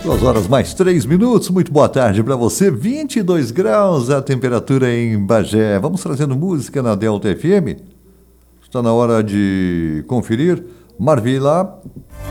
2 horas mais 3 minutos, muito boa tarde para você, 22 graus a temperatura em Bagé. Vamos trazendo música na Delta FM, está na hora de conferir. Marvila.